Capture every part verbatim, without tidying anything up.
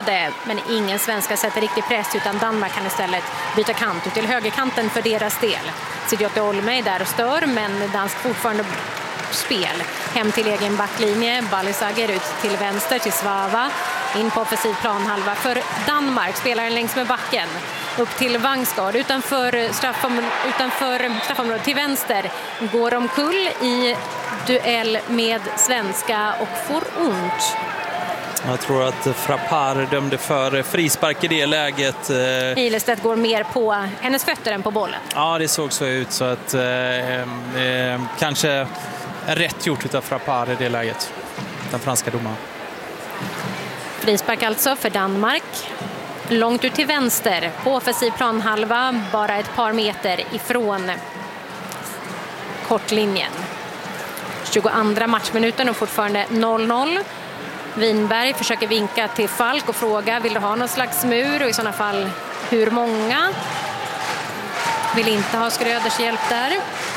område, men ingen svenska sätter riktig press utan Danmark kan istället byta kant ut till högerkanten för deras del. Sidiote Olme är där och stör, men dansk fortfarande spel. Hem till egen backlinje, Ballisager ut till vänster till Svava, in på offensiv planhalva för Danmark, spelaren längs med backen upp till Vangsgaard utanför, straffom, utanför straffområdet till vänster, går omkull i duell med svenska och får ont. Jag tror att Frappard dömde för frispark i det läget. Ilestedt går mer på hennes fötter än på bollen. Ja, det såg så ut, så att eh, eh, kanske rätt gjort av Frappard i det läget, den franska domaren. Frispark alltså för Danmark. Långt ut till vänster på offensiv planhalva, bara ett par meter ifrån kortlinjen. tjugoandra matchminuten och fortfarande noll noll. Winberg försöker vinka till Falk och fråga, vill du ha någon slags mur, och i sådana fall hur många? Vill inte ha Skröders hjälp där.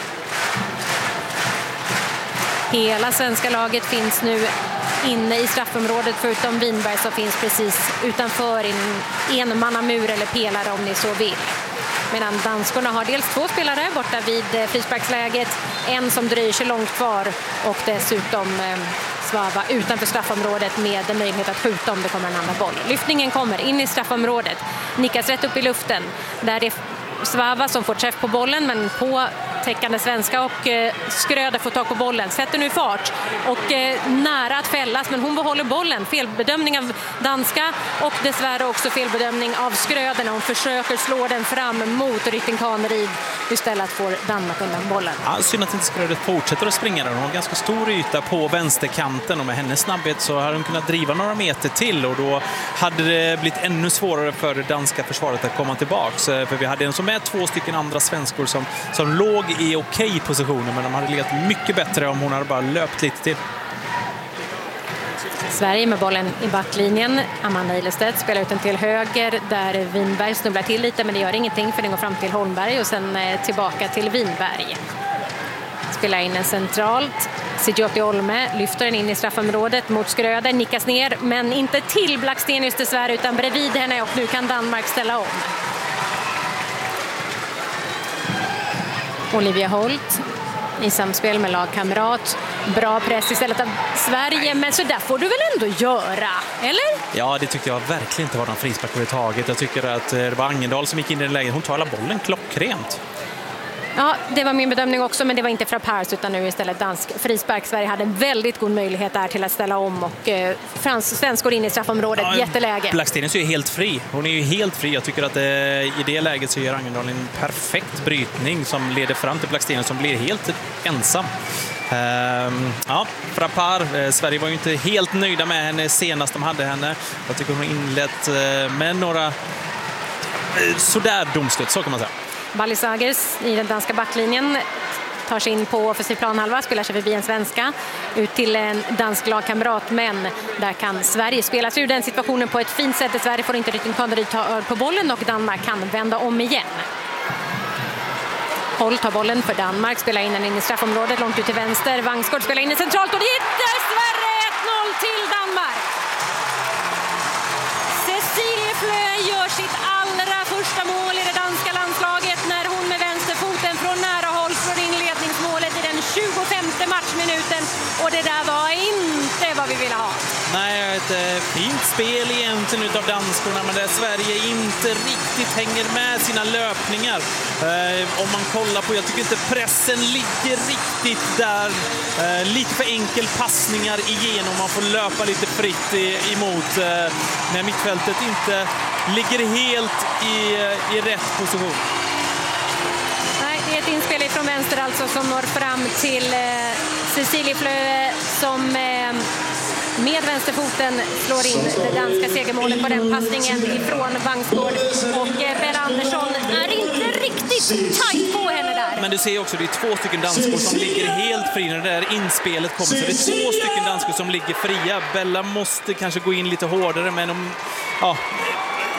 Hela svenska laget finns nu inne i straffområdet, förutom Winberg som finns precis utanför i en enmannamur eller pelare om ni så vill. Medan danskorna har dels två spelare borta vid frisparksläget, en som dröjer sig långt kvar och dessutom eh, Svava utanför straffområdet med en möjlighet att skjuta om det kommer en annan boll. Lyftningen kommer in i straffområdet, nickas rätt upp i luften. Där är Svava som får träff på bollen, men på täckande svenska, och eh, Skröder får tag på bollen, sätter nu fart och eh, nära att fällas, men hon behåller bollen. Felbedömning av danska och dessvärre också felbedömning av Skröder när hon försöker slå den fram mot Rytting Kaneryd. Istället får Danmark undan bollen. Ja, synd att inte Skröder fortsätter att springa där. Hon har en ganska stor yta på vänsterkanten, och med hennes snabbhet så hade hon kunnat driva några meter till, och då hade det blivit ännu svårare för det danska försvaret att komma tillbaks. För vi hade en som är två stycken andra svenskor som, som låg i okej positioner, men de hade legat mycket bättre om hon hade bara löpt lite till. Sverige med bollen i backlinjen. Amanda Ilestedt spelar ut den till höger där Winberg snubblar till lite, men det gör ingenting för den går fram till Holmberg och sen tillbaka till Winberg. Spelar in den centralt. Sidiote Olme lyfter den in i straffområdet mot Skröder, nickas ner, men inte till Blackstenius dessvärre utan bredvid henne, och nu kan Danmark ställa om. Olivia Holt i samspel med lagkamrat. Bra press istället av Sverige, men så där får du väl ändå göra, eller? Ja, det tyckte jag verkligen inte var någon frispark överhuvudtaget. Jag tycker att det var Angendal som gick in i den läget. Hon tar alla bollen klockrent. Ja, det var min bedömning också, men det var inte Frappard utan nu istället dansk frispark. Sverige hade en väldigt god möjlighet där till att ställa om, och eh, Frans svensk går in i straffområdet, ja, jätteläge. Blackstenius är ju helt fri. Hon är ju helt fri. Jag tycker att eh, i det läget så gör Angendal en perfekt brytning som leder fram till Blackstenius som blir helt ensam. Um, ja, Frappard. Eh, Sverige var ju inte helt nöjda med henne senast de hade henne. Jag tycker hon har inlett eh, med några eh, sådär domslut, så kan man säga. Ballisagers i den danska backlinjen tar sig in på offensiv planhalva, spelar sig förbi en svenska ut till en dansk lagkamrat, men där kan Sverige spela sig ur den situationen på ett fint sätt. Sverige får inte Rytting Kaneryd ta på bollen, och Danmark kan vända om igen. Holt tar bollen för Danmark, spelar in den in i straffområdet långt ut till vänster. Vangsgaard spelar in den centralt, och det är Sverige ett noll till Danmark. Cecilie Flö gör sitt allra första mål i det danska landslaget när hon med vänsterfoten från nära håll slår in ledningsmålet i den tjugofemte matchminuten, och det där var inte vad vi ville ha. Nej, ett eh, fint spel egentligen utav danskorna, men där Sverige inte riktigt hänger med sina löpningar. Eh, om man kollar på, jag tycker inte pressen ligger riktigt där. Eh, lite för enkel passningar igenom, man får löpa lite fritt i, emot eh, när mittfältet inte ligger helt i, i rätt position. Nej, det är ett inspel från vänster alltså som når fram till eh, Cecilie Flö som eh, med vänsterfoten slår in det danska segermålet på den passningen ifrån Vangsgaard, och eh, Bella Andersson är inte riktigt tajt på henne där. Men du ser också, det är två stycken danskor som ligger helt fria när det där inspelet kommer, så det är två stycken danskor som ligger fria. Bella måste kanske gå in lite hårdare, men om, ja,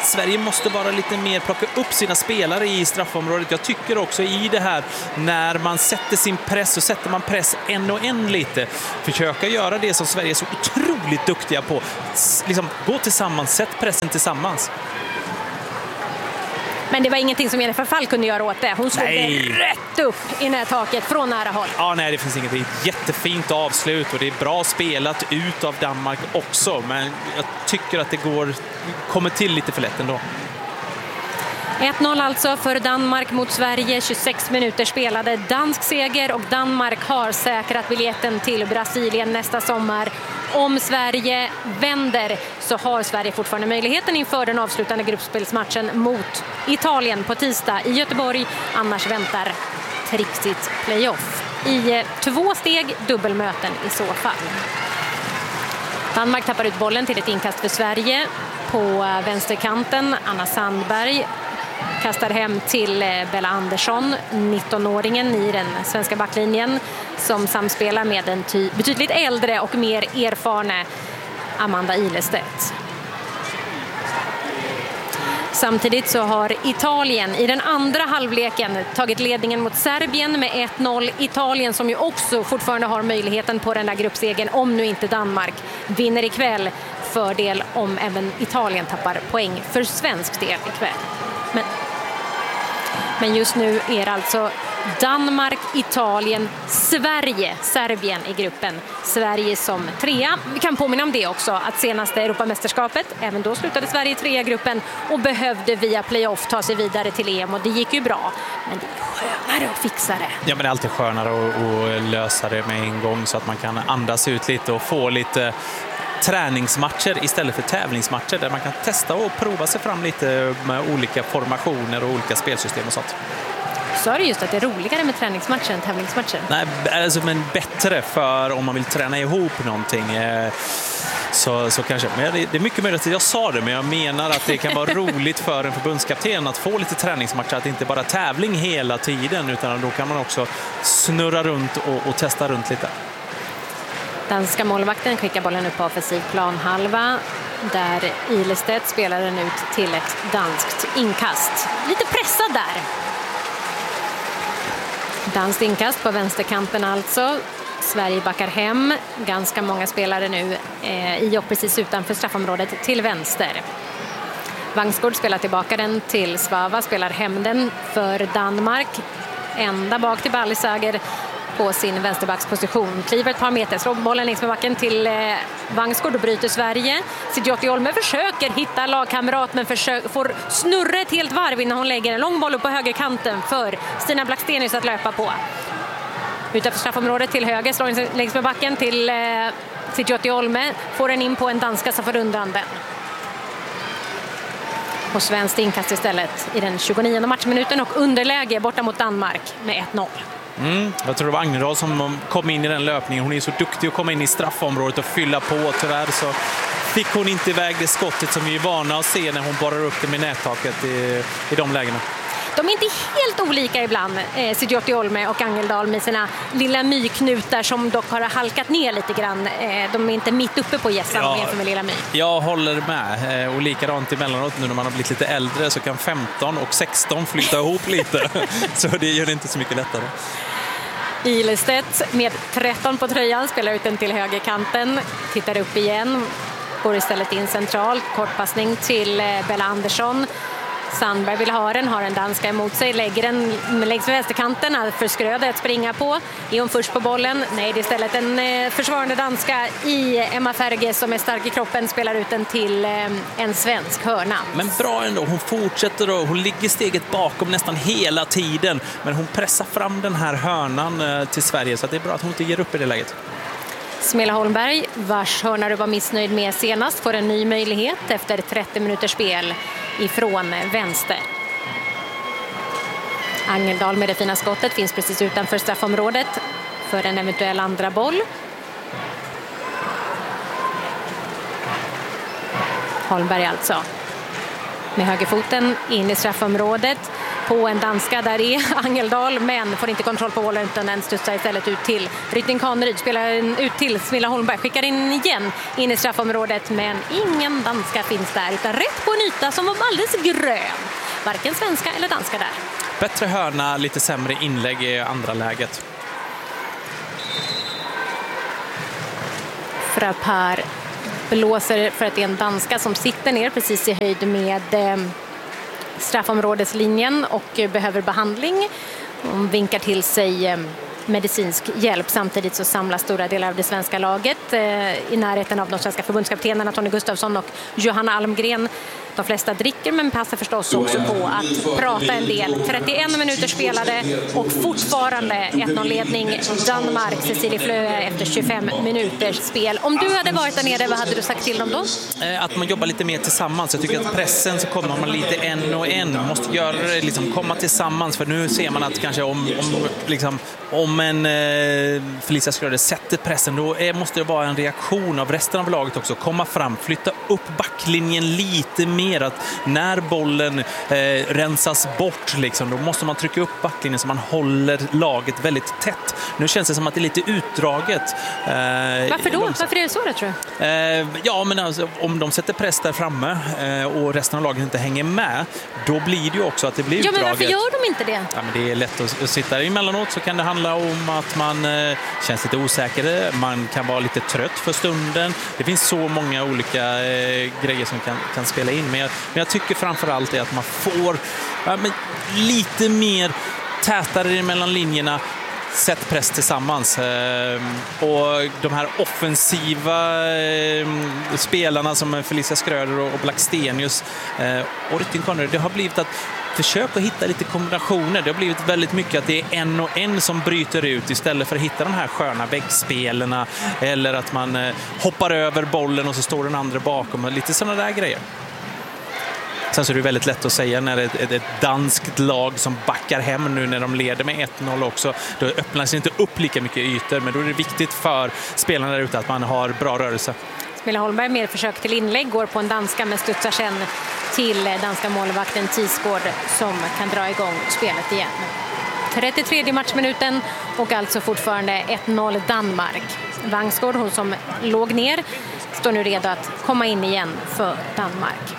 Sverige måste vara lite mer plocka upp sina spelare i straffområdet. Jag tycker också i det här när man sätter sin press, så sätter man press en och en lite. Försöka göra det som Sverige är så otroligt duktiga på. Liksom, gå tillsammans, sätt pressen tillsammans. Men det var ingenting som Jennifer Fall kunde göra åt det. Hon slog det rätt upp i nättaket från nära håll. Ja, nej, det finns inget. Det är ett jättefint avslut och det är bra spelat ut av Danmark också. Men jag tycker att det går, kommer till lite för lätt ändå. ett noll alltså för Danmark mot Sverige. tjugosex minuter spelade. Dansk seger och Danmark har säkrat biljetten till Brasilien nästa sommar. Om Sverige vänder så har Sverige fortfarande möjligheten inför den avslutande gruppspelsmatchen mot Italien på tisdag i Göteborg. Annars väntar trixigt playoff i två steg, dubbelmöten i så fall. Danmark tappar ut bollen till ett inkast för Sverige på vänsterkanten. Anna Sandberg kastar hem till Bella Andersson, nittonåringen i den svenska backlinjen, som samspelar med den ty- betydligt äldre och mer erfarna Amanda Ilestedt. Samtidigt så har Italien i den andra halvleken tagit ledningen mot Serbien med ett noll. Italien som ju också fortfarande har möjligheten på den där gruppsegern om nu inte Danmark vinner ikväll. Fördel om även Italien tappar poäng för svensk del ikväll. Men, men just nu är det alltså Danmark, Italien, Sverige, Serbien i gruppen. Sverige som trea. Vi kan påminna om det också, att senaste Europamästerskapet, även då slutade Sverige trea i gruppen och behövde via playoff ta sig vidare till E M, och det gick ju bra. Men det är skönare att fixa det. Ja, men det är alltid skönare att, att lösa det med en gång så att man kan andas ut lite och få lite träningsmatcher istället för tävlingsmatcher där man kan testa och prova sig fram lite med olika formationer och olika spelsystem och sånt. Så är det just att det är roligare med träningsmatcher än tävlingsmatcher. Nej, alltså, men bättre för om man vill träna ihop någonting. Så, så kanske. Men det är mycket möjligt att jag sa det, men jag menar att det kan vara roligt för en förbundskapten att få lite träningsmatcher, att inte bara tävling hela tiden, utan då kan man också snurra runt och, och testa runt lite. Danska målvakten skickar bollen upp på offensiv planhalva där Ilestedt spelar den ut till ett danskt inkast. Lite pressad där. Danskt inkast på vänsterkanten alltså. Sverige backar hem. Ganska många spelare nu eh, i och precis utanför straffområdet till vänster. Vangsgård spelar tillbaka den till Svava, spelar hem den för Danmark. Ända bak till Ballisager på sin vänsterbacksposition. Kliver ett par meter, slår bollen längs med backen till eh, Vangsgård och bryter Sverige. Sidjotti Olme försöker hitta lagkamrat men försöker, får snurra ett helt varv innan hon lägger en lång boll upp på högerkanten för Stina Blackstenius att löpa på. Utanför straffområdet till höger, slår längs med backen till eh, Sidjotti Olme. Får den in på en danska som får undan den. Och svenskt inkast istället i den tjugonionde matchminuten och underläge borta mot Danmark med ett noll. Mm, jag tror det var Agnedal som kom in i den löpningen. Hon är så duktig att komma in i straffområdet och fylla på. Tyvärr så fick hon inte iväg det skottet som vi är vana att se när hon borrar upp det med nättaket i, i de lägena. De är inte helt olika ibland, eh, Sidjotti Olme och Angeldal med sina lilla myknutar som dock har halkat ner lite grann. Eh, de är inte mitt uppe på gässan ja, jämfört med lilla my. Jag håller med. Eh, och likadant emellanåt nu när man har blivit lite äldre så kan femton och sexton flytta ihop lite. Så det gör det inte så mycket lättare. Ilestedt med tretton på tröjan spelar ut den till högerkanten. Tittar upp igen. Går istället in centralt. Kortpassning till eh, Bella Andersson. Sandberg vill ha den, har en danska emot sig, lägger den längs med vänsterkanten för Skröder att springa på. Är hon först på bollen? Nej, det är istället en eh, försvarande danska i Emma Ferge som är stark i kroppen, spelar ut den till eh, en svensk hörna. Men bra ändå, hon fortsätter och hon ligger steget bakom nästan hela tiden, men hon pressar fram den här hörnan eh, till Sverige, så att det är bra att hon inte ger upp i det läget. Smela Holmberg, vars hörnare var missnöjd med senast, får en ny möjlighet efter trettio minuters spel ifrån vänster. Angeldal med det fina skottet finns precis utanför straffområdet för en eventuell andra boll. Holmberg alltså med högerfoten in i straffområdet. på en danska. Där är Angeldal, men får inte kontroll på bollen utan den studsar istället ut till Rytting Kaneryd. Spelar ut till Smilla Holmberg. Skickar in igen in i straffområdet, men ingen danska finns där utan rätt på en yta som var alldeles grön. Varken svenska eller danska där. Bättre hörna, lite sämre inlägg i andra läget. Frappard blåser för att det är en danska som sitter ner precis i höjd med eh, straffområdeslinjen och eh, behöver behandling. Hon vinkar till sig eh, medicinsk hjälp. Samtidigt så samlas stora delar av det svenska laget eh, i närheten av de svenska förbundskaptenerna Tony Gustafsson och Johanna Almgren. De flesta dricker, men passar förstås också på att prata en del. trettioen minuter spelade och fortfarande ett noll-ledning Danmark, Cecilie Flöe efter tjugofem minuters spel. Om du hade varit där nere, vad hade du sagt till dem då? Att man jobbar lite mer tillsammans. Jag tycker att pressen så kommer man lite en och en. Man måste göra det, liksom, komma tillsammans. För nu ser man att kanske om, om, liksom, om en eh, Felicia Schröder sätter pressen, då är, måste det vara en reaktion av resten av laget också. Komma fram, flytta upp backlinjen lite mer. Att när bollen eh, rensas bort, liksom, då måste man trycka upp backlinjen så man håller laget väldigt tätt. Nu känns det som att det är lite utdraget. Eh, Varför då? långsamt. Varför är det så, det, tror du? Eh, ja, men alltså, om de sätter press där framme eh, och resten av laget inte hänger med, då blir det ju också att det blir ja, utdraget. Men varför gör de inte det? Ja, men det är lätt att, att sitta där. Emellanåt så kan det handla om att man eh, känns lite osäker. Man kan vara lite trött för stunden. Det finns så många olika eh, grejer som kan, kan spela in. Men jag, men jag tycker framförallt är att man får ja, men lite mer tätare mellan linjerna. Sätt press tillsammans. Och de här offensiva spelarna som Felicia Schröder och Blackstenius och Rytting Kaneryd, det har blivit att försöka hitta lite kombinationer. Det har blivit väldigt mycket att det är en och en som bryter ut istället för att hitta de här sköna väggspelarna eller att man hoppar över bollen och så står den andra bakom. Lite sådana där grejer. Sen så är det väldigt lätt att säga när det är ett, ett danskt lag som backar hem nu när de leder med ett noll också. Då öppnar sig inte upp lika mycket ytor, men då är det viktigt för spelarna där ute att man har bra rörelse. Smilla Holmberg mer försök till inlägg, går på en danska men studsar sen till danska målvakten Tisgård som kan dra igång spelet igen. trettiotredje matchminuten och alltså fortfarande ett noll Danmark. Vangsgård, hon som låg ner, står nu redo att komma in igen för Danmark.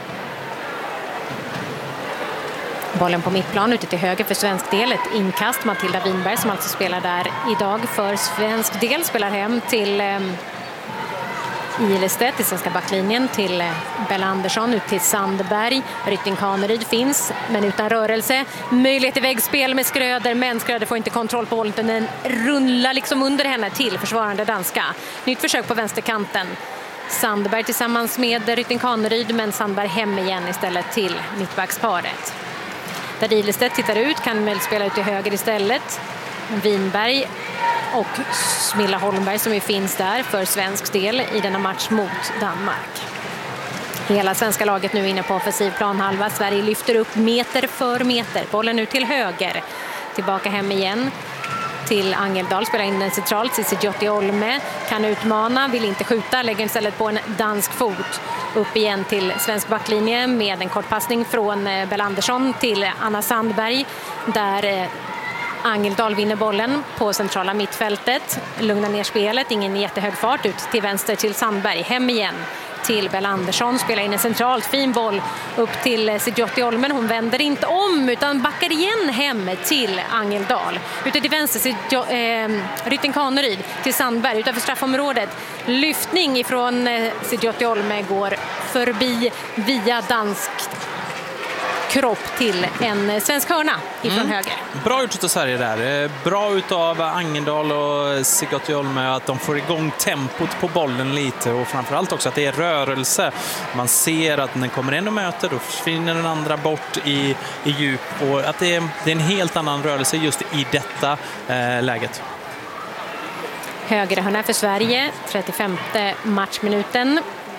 Bollen på mittplan ute till höger för svensk del. Ett inkast. Matilda Winberg som alltså spelar där idag för svensk del spelar hem till eh, Ilestedt i svenska backlinjen, till eh, Bella Andersson ut till Sandberg. Rytting Kaneryd finns men utan rörelse. Möjlighet till väggspel med Schröder, men Schröder får inte kontroll på bollen. Den rullar liksom under henne till försvarande danska. Nytt försök på vänsterkanten. Sandberg tillsammans med Rytting Kaneryd, men Sandberg hem igen istället till mittbacksparet. Där Ilestedt tittar ut, kan väl spela ut till höger istället. Winberg och Smilla Holmberg som ju finns där för svensk del i denna match mot Danmark. Hela svenska laget nu inne på offensiv planhalva. Sverige lyfter upp meter för meter. Bollen nu till höger. Tillbaka hem igen till Angeldal, spelar in den centralt. Cissi Giotti Olme kan utmana, vill inte skjuta, lägger istället på en dansk fot. Upp igen till svensk backlinje med en kort passning från Bella Andersson till Anna Sandberg, där Angeldal vinner bollen på centrala mittfältet. Lugnar ner spelet, ingen jättehög fart, ut till vänster till Sandberg. Hem igen till Bella Andersson, spelar in en centralt fin boll upp till Sigiotti Olmen. Hon vänder inte om utan backar igen hem till Angeldal. Ute till vänster Sigio, eh, Rytting Kaneryd till Sandberg utanför straffområdet. Lyftning ifrån eh, Sigiotti Olme går förbi via danskt kropp till en svensk hörna ifrån mm. höger. Bra gjort av Sverige där. Bra utav Angeldal och Sigiotti Olme att de får igång tempot på bollen lite, och framförallt också att det är rörelse. Man ser att när den kommer in och möter, då försvinner den andra bort i, i djup, och att det är, det är en helt annan rörelse just i detta eh, läget. Högerhörna för Sverige, trettiofemte matchminuten.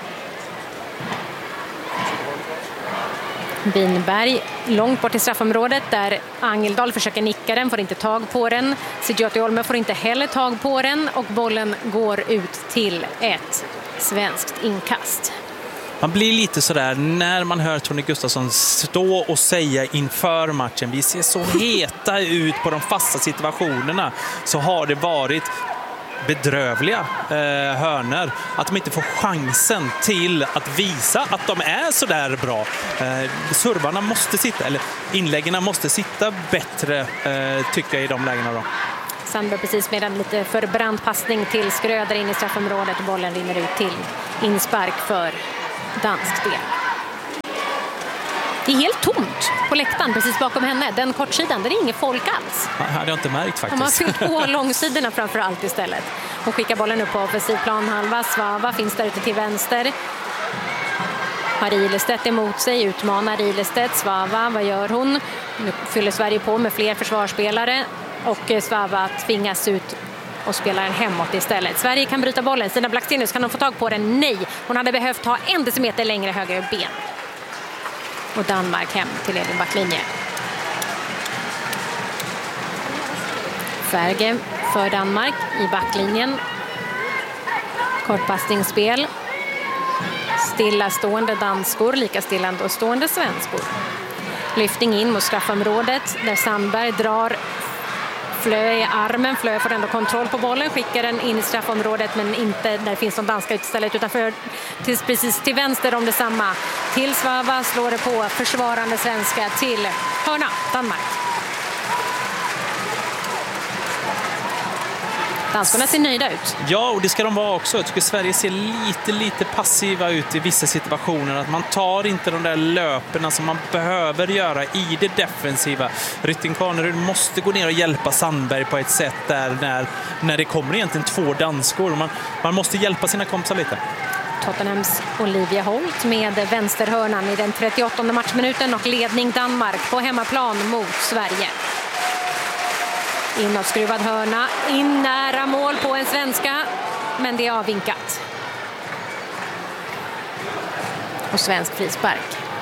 Winberg långt bort i straffområdet där Angeldal försöker nicka den, får inte tag på den. Sigiotti Olme får inte heller tag på den och bollen går ut till ett svenskt inkast. Man blir lite sådär när man hör Tony Gustafsson stå och säga inför matchen, vi ser så heta ut på de fasta situationerna, så har det varit bedrövliga eh, hörnor. Att de inte får chansen till att visa att de är så där bra. Eh, servarna måste sitta, eller inläggen måste sitta bättre eh, tycker jag i de lägena då. Sandberg precis med en lite för brant passning till Skröder in i straffområdet och bollen rinner ut till inspark för dansk del. Det är helt tomt på läktaren precis bakom henne. Den kortsidan, där är ingen folk alls. Det hade jag inte märkt faktiskt. De har fyllt på långsidorna framför allt istället. Hon skickar bollen upp på offensiv plan halva. Svava finns där ute till vänster. Har Ilestedt emot sig, utmanar Ilestedt. Svava, vad gör hon? Nu fyller Sverige på med fler försvarsspelare. Och Svava tvingas ut och spelar en hemåt istället. Sverige kan bryta bollen. Stina Blackstenius, kan hon få tag på den? Nej. Hon hade behövt ha en decimeter längre högre ben. Och Danmark hem till egen backlinje. Färge för Danmark i backlinjen. Kortpassningsspel. Stillastående danskor, lika stillastående svenskor. Lyftning in mot straffområdet där Sandberg drar Flö i armen. Flö får ändå kontroll på bollen, skickar den in i straffområdet, men inte där finns de danska utstället utan för, till, precis till vänster om detsamma. Till Svava slår det på försvarande svenska till hörna, Danmark. Danskarna ser nöjda ut. Ja, och det ska de vara också. Jag tycker Sverige ser lite, lite passiva ut i vissa situationer. Att man tar inte de där löperna som man behöver göra i det defensiva. Rytting Kaneryd måste gå ner och hjälpa Sandberg på ett sätt där när, när det kommer egentligen två danskor. Man, man måste hjälpa sina kompisar lite. Tottenhams Olivia Holt med vänsterhörnan i den trettioåttonde matchminuten och ledning Danmark på hemmaplan mot Sverige. Inåtskruvad hörna, in nära mål på en svenska, men det är avvinkat. Och svensk frispark.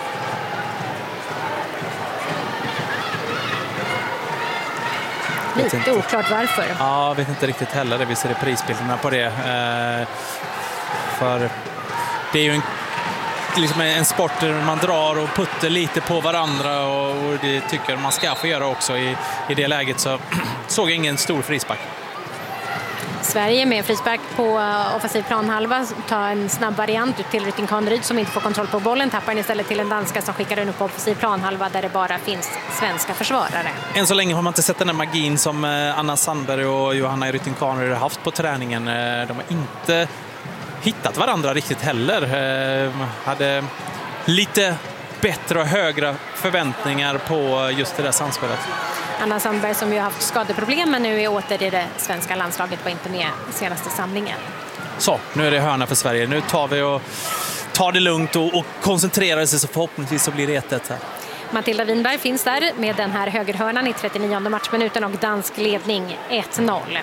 Lite oklart varför. Ja, jag vet inte riktigt heller. Det visar reprisbilderna på det. Eh, för det är ju en, liksom en sport där man drar och putter lite på varandra och, och det tycker man ska få göra också. I, i det läget så såg jag ingen stor frispark. Sverige med frispark på offensiv planhalva tar en snabb variant ut till Rytting Kaneryd som inte får kontroll på bollen, tappar den istället till en danska som skickar den upp på offensiv planhalva där det bara finns svenska försvarare. Än så länge har man inte sett den här magin som Anna Sandberg och Johanna Rytting Kaneryd har haft på träningen. De har inte hittat varandra riktigt heller. Hade lite bättre och högre förväntningar på just det där samspelet. Anna Sandberg som ju har haft skadeproblem men nu är åter i det svenska landslaget, var inte med senaste samlingen. Så, nu är det hörna för Sverige. Nu tar vi och tar det lugnt och, och koncentrerar sig så förhoppningsvis så blir det ett ett här. Matilda Winberg finns där med den här högerhörnan i trettionionde matchminuten och dansk ledning ett noll.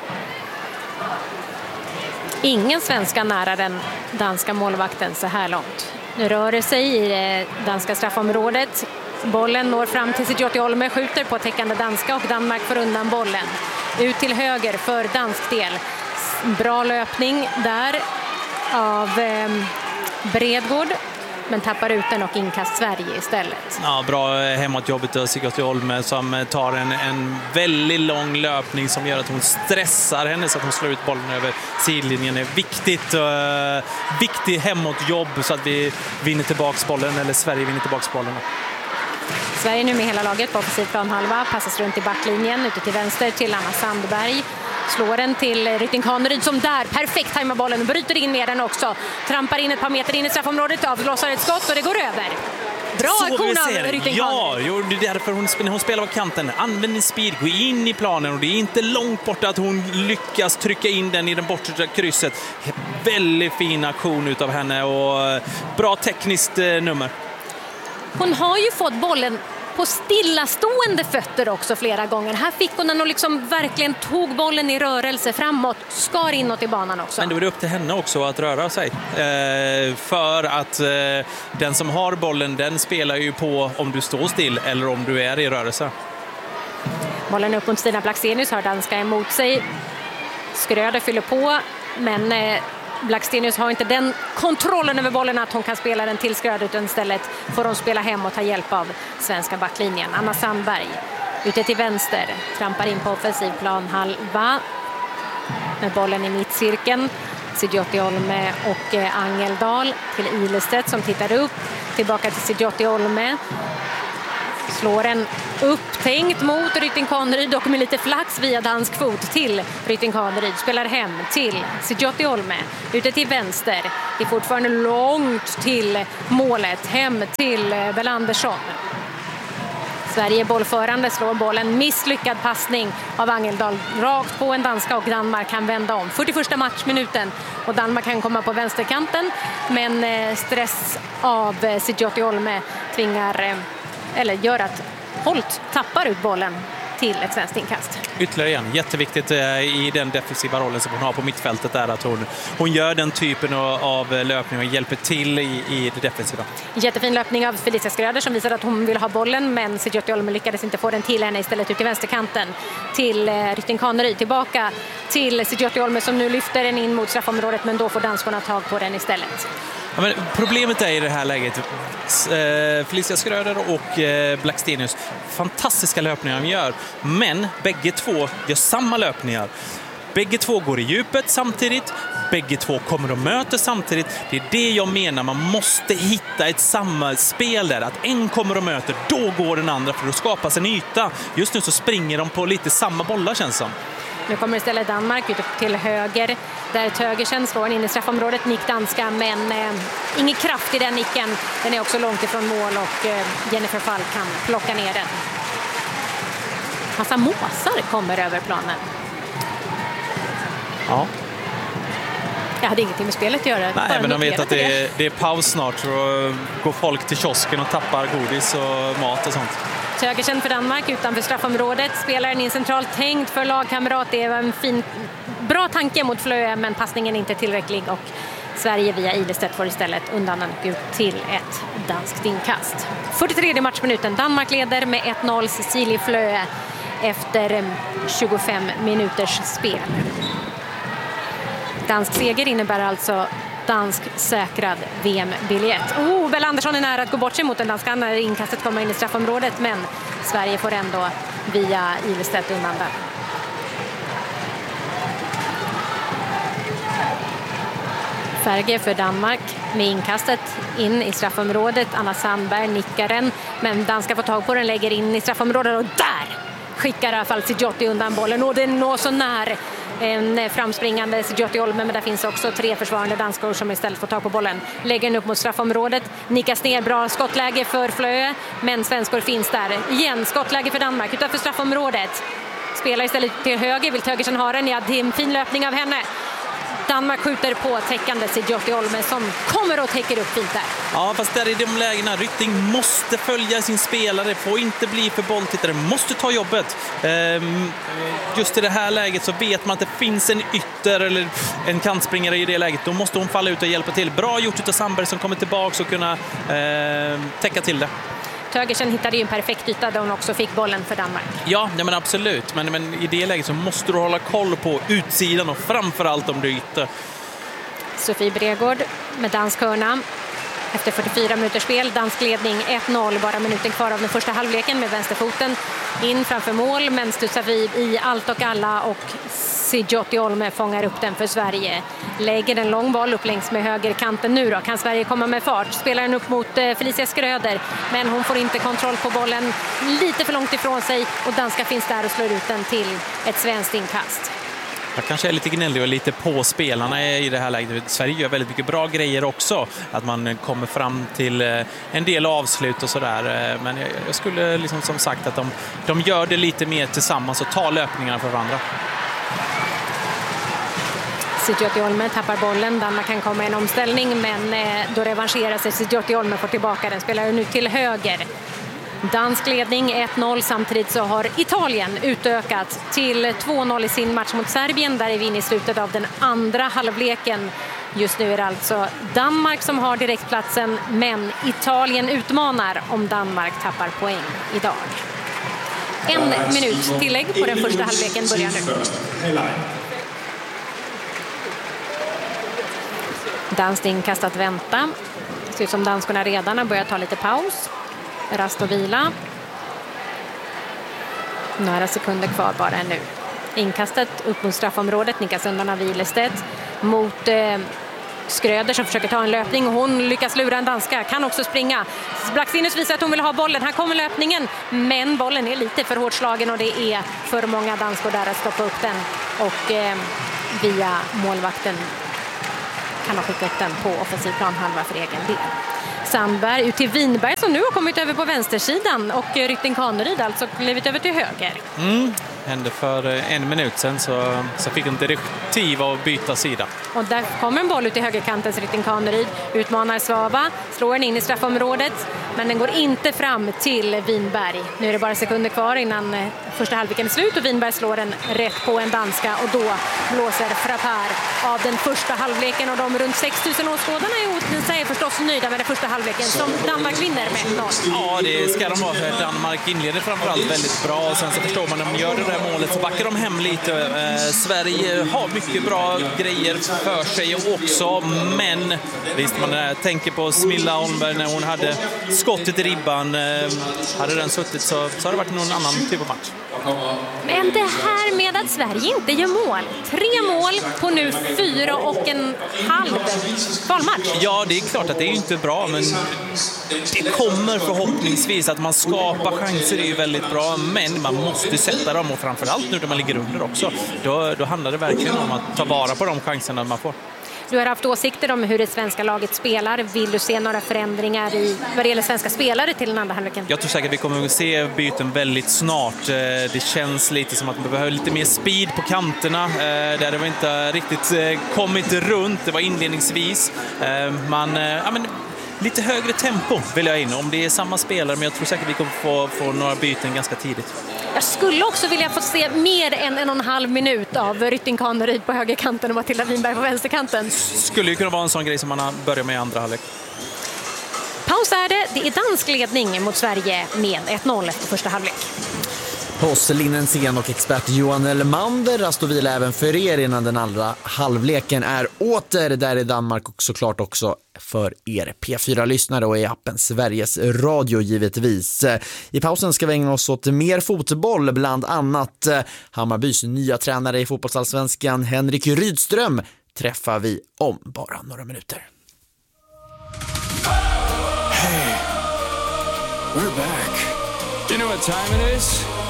Ingen svenska nära den danska målvakten så här långt. Nu rör det sig i det danska straffområdet. Bollen når fram till Sidjoti Olme, skjuter på täckande danska och Danmark får undan bollen. Ut till höger för dansk del. Bra löpning där av eh, Bredgård, men tappar ut den och inkast Sverige istället. Ja, bra hemåtjobbet av Sidjoti Olme som tar en, en väldigt lång löpning som gör att hon stressar henne så att hon slår ut bollen över sidlinjen. Det är viktigt, uh, viktigt hemåtjobb så att vi vinner tillbaks bollen, eller Sverige vinner tillbaks bollen. Sverige nu med hela laget på offensiv planhalva, passas runt i backlinjen, ute till vänster till Anna Sandberg. Slår den till Rytting Kaneryd som där perfekt tajmar bollen och bryter in med den också. Trampar in ett par meter in i straffområdet, avlossar ett skott och det går över. Bra aktion av Rytting Kaneryd. Ja, det är därför hon, hon spelar på kanten. Använder speed, gå in i planen och det är inte långt borta att hon lyckas trycka in den i den bortre krysset. Väldigt fin aktion utav henne och bra tekniskt eh, nummer. Hon har ju fått bollen på stillastående fötter också flera gånger. Här fick hon den och liksom verkligen tog bollen i rörelse framåt, skar inåt i banan också. Men då är det upp till henne också att röra sig. Eh, för att eh, den som har bollen, den spelar ju på om du står still eller om du är i rörelse. Bollen upp mot Stina Blackstenius, har danska emot sig. Skröder fyller på, men eh, Blackstenius har inte den kontrollen över bollen att hon kan spela den till Skröder, utan istället får hon spela hem och ta hjälp av svenska backlinjen. Anna Sandberg ute till vänster, trampar in på offensiv plan halva med bollen i mittcirkeln. Sidjotti Olme och Angeldal till Ilestedt som tittar upp, tillbaka till Sidjotti Olme. Slår en upptänkt mot Rytting Kaneryd och med lite flax via dansk fot till Rytting Kaneryd. Spelar hem till Sidjotti Olme. Ute till vänster. Det är fortfarande långt till målet. Hem till Bell Andersson. Sverige bollförande, slår bollen. Misslyckad passning av Angeldal. Rakt på en danska och Danmark kan vända om. fyrtioförsta matchminuten och Danmark kan komma på vänsterkanten. Men stress av Sidjotti Olme tvingar... eller gör att Holt tappar ut bollen till ett svenskt inkast. Ytterligare en, jätteviktigt i den defensiva rollen som hon har på mittfältet är att hon, hon gör den typen av löpning och hjälper till i, i det defensiva. Jättefin löpning av Felicia Skröder som visar att hon vill ha bollen, men Sidjotti Olme lyckades inte få den till henne, istället ut till vänsterkanten till eh, Rytting Kaneryd. Tillbaka till Sidjotti Olme som nu lyfter den in mot straffområdet, men då får danskarna tag på den istället. Ja, men problemet är i det här läget eh, Felicia Skröder och eh, Blackstenius, fantastiska löpningar de gör, men bägge två gör samma löpningar. Bägge två går i djupet samtidigt, bägge två kommer och möter samtidigt. Det är det jag menar, man måste hitta ett samspel där, att en kommer och möter, då går den andra, för att skapas en yta. Just nu så springer de på lite samma bollar, känns som. Nu kommer istället Danmark ut till höger, där Tögersen slår in i straffområdet, nick danska, men eh, ingen kraft i den nicken. Den är också långt ifrån mål och eh, Jennifer Falk kan plocka ner den. Massa måsar kommer över planen. Ja. Jag hade ingenting med spelet att göra. Nej, men de vet att det är, det är paus snart, så går folk till kiosken och tappar godis och mat och sånt. Tögersen för Danmark utanför straffområdet, spelar den in centralt, tänkt för lagkamrat. Det var en fin, bra tanke mot Flöe, men passningen är inte tillräcklig och Sverige via Ilestedt får istället undan en till ett danskt inkast. fyrtiotredje matchminuten, Danmark leder med ett noll, Cecilie Flöe efter tjugofem minuters spel. Dansk seger innebär alltså dansk säkrad V M-biljett. Oh, Bell Andersson är nära att gå bort sig mot den danska när inkastet kommer in i straffområdet, men Sverige får ändå via Ilestedt undan där. Färge för Danmark med inkastet in i straffområdet. Anna Sandberg nickar den, men danska får tag på den, lägger in i straffområdet och där skickar i alla fall Sidjotti undan bollen och den når så när en framspringande Sidjotti Olme, men där finns också tre försvarande danskor som istället får tag på bollen. Lägger den upp mot straffområdet, nickas ner, bra skottläge för Flöe, men svenskor finns där. Igen, skottläge för Danmark utanför straffområdet. Spelar istället till höger, vill Tögersen ha den, ja, det är en fin löpning av henne. Danmark skjuter på täckande Sidjotti Olme som kommer och täcker upp fint där. Ja, fast där i de lägena, Rytting måste följa sin spelare, får inte bli för bolltittare, måste ta jobbet. Ehm, just i det här läget så vet man att det finns en ytter eller en kantspringare i det läget. Då måste hon falla ut och hjälpa till. Bra gjort av Sandberg som kommer tillbaka och kunna eh, täcka till det. Tögersen hittade ju en perfekt yta där hon också fick bollen för Danmark. Ja, nej, men absolut. Men, men i det läget så måste du hålla koll på utsidan och framförallt om du ytter. Sofie Bregård med dansk hörna. Efter fyrtiofyra minuters spel, dansk ledning ett noll, bara minuten kvar av den första halvleken med vänsterfoten in framför mål, men studsar vid i allt och alla och Sidjotti Olme fångar upp den för Sverige. Lägger den lång boll upp längs med högerkanten nu då. Kan Sverige komma med fart? Spelar den upp mot Felicia Skröder, men hon får inte kontroll på bollen, lite för långt ifrån sig och danska finns där och slår ut den till ett svenskt inkast. Jag kanske är lite gnällig och lite på spelarna i det här läget. Sverige gör väldigt mycket bra grejer också. Att man kommer fram till en del avslut och sådär. Men jag skulle liksom som sagt att de, de gör det lite mer tillsammans och tar löpningarna för varandra. Sidjotti Olme tappar bollen. Danmark kan komma i en omställning, men då revanscherar sig Sidjotti Olme, får tillbaka den. Spelar nu till höger. Dansk ledning ett noll, samtidigt så har Italien utökat till två noll i sin match mot Serbien. Där är vi inne i slutet av den andra halvleken. Just nu är det alltså Danmark som har direktplatsen, men Italien utmanar om Danmark tappar poäng idag. En minut tillägg på den första halvleken börjar nu. Danskt inkast att vänta. Det ser ut som danskarna redan har börjat ta lite paus. Rast och vila. Några sekunder kvar bara nu. Inkastet upp mot straffområdet. Nickas undan av Wilestedt mot eh, Skröder som försöker ta en löpning. Hon lyckas lura en danska. Kan också springa. Blackstenius visar att hon vill ha bollen. Här kommer löpningen. Men bollen är lite för hårt slagen och det är för många danskor där att stoppa upp den. Och eh, via målvakten kan ha skickat upp den på offensiv planhalva för egen del. Sandberg ut till Winberg som nu har kommit över på vänstersidan och Rytting Kaneryd alltså klivit över till höger. Mm. Hände för en minut sedan så, så fick hon direktiv att byta sida. Och där kommer en boll ut i högerkantens Rytting Kaneryd. Utmanar Svava, slår den in i straffområdet men den går inte fram till Winberg. Nu är det bara sekunder kvar innan första halvleken är slut och Winberg slår den rätt på en danska och då blåser Frappard av den första halvleken och de runt sex tusen åskådarna i Odense är förstås nöjda med den första halvleken som Danmark vinner med ett noll. Ja, det ska de vara för Danmark inleder framförallt väldigt bra och sen så förstår man om de gör det där målet så backar de hem lite. Eh, Sverige har mycket bra grejer för sig också, men visst man äh, tänker på Smilla Holmberg när hon hade skottet i ribban. Eh, hade den suttit så, så hade det varit någon annan typ av match. Men det här med att Sverige inte gör mål. Tre mål på nu fyra och en halv kvalmatch. Ja, det är klart att det är inte bra, men det kommer förhoppningsvis att man skapar chanser är ju väldigt bra, men man måste sätta dem och framförallt nu när man ligger under också. Då, då handlar det verkligen om att ta vara på de chanserna man får. Du har haft åsikter om hur det svenska laget spelar. Vill du se några förändringar i vad det gäller svenska spelare till den andra halvleken? Jag tror säkert att vi kommer att se byten väldigt snart. Det känns lite som att man behöver lite mer speed på kanterna. Där det var inte riktigt kommit runt. Det var inledningsvis. Man, ja, men lite högre tempo vill jag in. Om det är samma spelare, men jag tror säkert att vi kommer få, få några byten ganska tidigt. Jag skulle också vilja få se mer än en och en halv minut av Rytting Kaneryd på högerkanten och Matilda Winberg på vänsterkanten. Skulle ju kunna vara en sån grej som man börjar med i andra halvlek. Paus är det. Det är dansk ledning mot Sverige med ett noll efter första halvlek. Hos Linnen Sen och expert Johan Elmander, rast och vila även för er innan den andra halvleken är åter där i Danmark och såklart också för er P fyra-lyssnare och i appen Sveriges Radio givetvis. I pausen ska vi ägna oss åt mer fotboll, bland annat Hammarbys nya tränare i fotbollsallsvenskan Henrik Rydström träffar vi om bara några minuter. Hey, we're back. You know what time it is?